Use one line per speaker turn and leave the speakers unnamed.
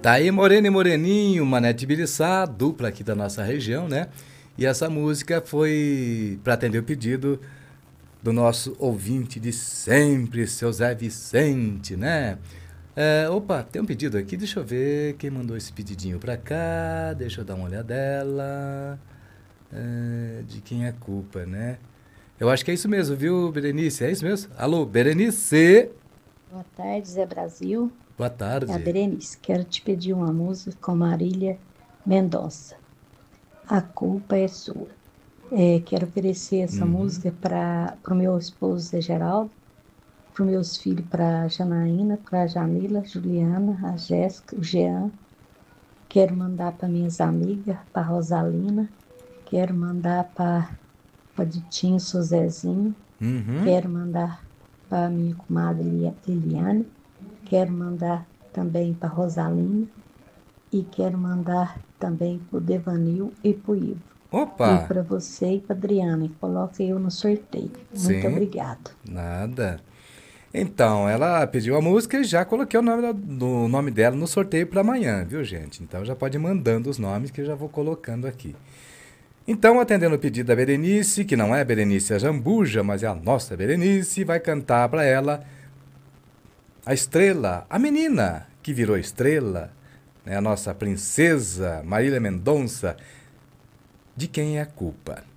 Tá aí Morena e Moreninho, Mané Tibiriçá, dupla aqui da nossa região, né? E essa música foi para atender o pedido do nosso ouvinte de sempre, seu Zé Vicente, né? Opa, tem um pedido aqui, deixa eu ver quem mandou esse pedidinho pra cá, deixa eu dar uma olhadela. De quem é a culpa, né? Eu acho que é isso mesmo, viu, Berenice? É isso mesmo? Alô, Berenice!
Boa tarde, Zé Brasil.
Boa
É a
tarde.
Berenice. Quero te pedir uma música com Marília Mendonça. A culpa é sua. Quero oferecer essa
Uhum.
música para o meu esposo Zé Geraldo, para os meus filhos, para a Janaína, para a Jamila, Juliana, a Jéssica, o Jean. Quero mandar para minhas amigas, para Rosalina. Quero mandar para o Ditinho, seu Zezinho.
Uhum.
Quero mandar para minha comadre Liliane. Quero mandar também para Rosalina e quero mandar também para o Devanil e para o Ivo. E
Opa!
para você e para Adriana. E coloque eu no sorteio. Muito
Sim,
obrigado.
nada. Então, ela pediu a música e já coloquei o nome dela no sorteio para amanhã, viu, gente? Então já pode ir mandando os nomes que eu já vou colocando aqui. Então, atendendo o pedido da Berenice, que não é Berenice a Jambuja, mas é a nossa Berenice, vai cantar para ela a estrela, a menina que virou estrela, né? A nossa princesa Marília Mendonça. De quem é a culpa?